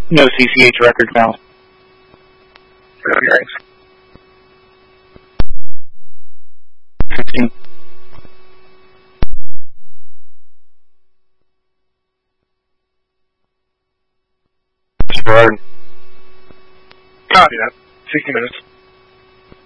No CCH record found. Thanks. 16. Gerard. Copy that. 60 minutes.